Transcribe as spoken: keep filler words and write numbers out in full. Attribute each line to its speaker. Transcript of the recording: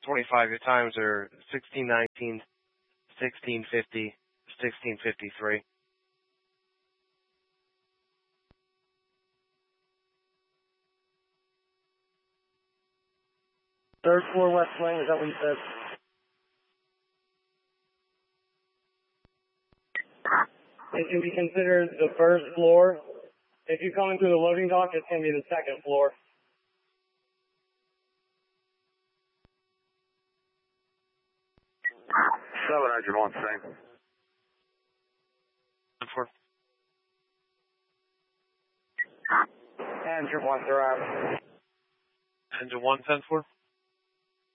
Speaker 1: twenty-five, your times are sixteen nineteen, sixteen fifty, sixteen fifty-three.
Speaker 2: Third floor west wing, is that what you said? It can be considered the first floor. If you come in through the loading dock, it's going to be the second floor.
Speaker 3: seven engine one, same.
Speaker 1: Four.
Speaker 2: Engine one, they're out.
Speaker 1: Engine one, ten four.